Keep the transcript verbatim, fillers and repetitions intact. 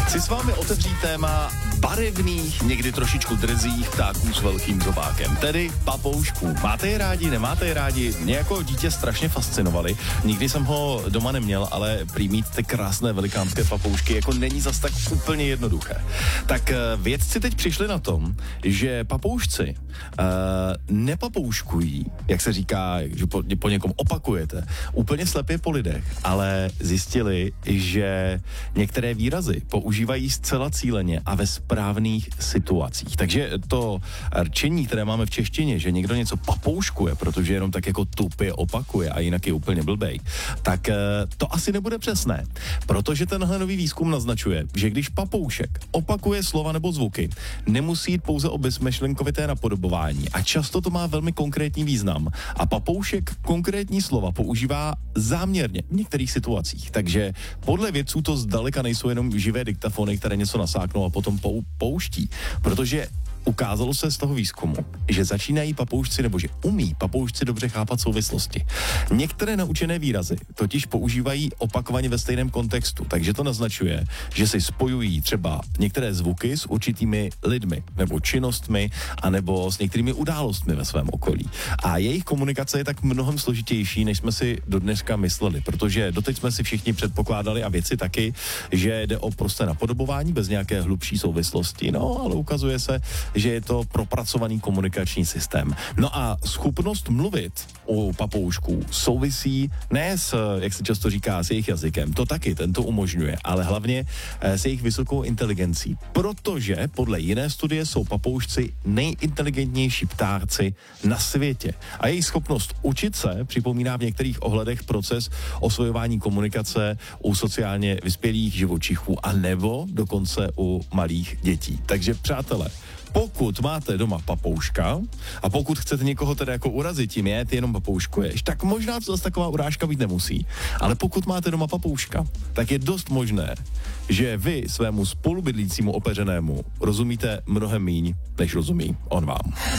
Chci s vámi otevřít téma barevných, někdy trošičku drzých ptáků s velkým zobákem, tedy papoušků. Máte je rádi, nemáte je rádi? Mě jako dítě strašně fascinovali. Nikdy jsem ho doma neměl, ale prý mít ty krásné velikánské papoušky jako není zas tak úplně jednoduché. Tak vědci teď přišli na tom, že papoušci uh, nepapouškují, jak se říká, že po, po někom opakujete, úplně slepě po lidech, ale zjistili, že některé výrazy používají zcela cíleně a ve správných situacích. Takže to rčení, které máme v češtině, že někdo něco papouškuje, protože jenom tak jako tupě opakuje a jinak je úplně blbej, tak to asi nebude přesné, protože tenhle nový výzkum naznačuje, že když papoušek opakuje slova nebo zvuky, nemusí jít pouze o bezmyšlenkovité napodobování a často to má velmi konkrétní význam a papoušek konkrétní slova používá záměrně v některých situacích. Takže podle vědců to zdaleka nejsou jenom živé diktafony, které něco nasáknou a potom pou, pouští, protože ukázalo se z toho výzkumu, že začínají papoušci nebo že umí papoušci dobře chápat souvislosti. Některé naučené výrazy totiž používají opakovaně ve stejném kontextu, takže to naznačuje, že si spojují třeba některé zvuky s určitými lidmi nebo činnostmi anebo s některými událostmi ve svém okolí. A jejich komunikace je tak mnohem složitější, než jsme si do dneska mysleli, protože doteď jsme si všichni předpokládali a věci taky, že jde o prosté napodobování bez nějaké hlubší souvislosti, no ale ukazuje se, že je to propracovaný komunikační systém. No a schopnost mluvit u papoušků souvisí ne s, jak se často říká, s jejich jazykem, to taky, ten to umožňuje, ale hlavně s jejich vysokou inteligencí, protože podle jiné studie jsou papoušci nejinteligentnější ptáci na světě. A jejich schopnost učit se připomíná v některých ohledech proces osvojování komunikace u sociálně vyspělých živočichů a nebo dokonce u malých dětí. Takže přátelé, pokud máte doma papouška a pokud chcete někoho teda jako urazit tím, je, ty jenom papouškuješ, tak možná to zase taková urážka být nemusí. Ale pokud máte doma papouška, tak je dost možné, že vy svému spolubydlícímu opeřenému rozumíte mnohem míň, než rozumí on vám.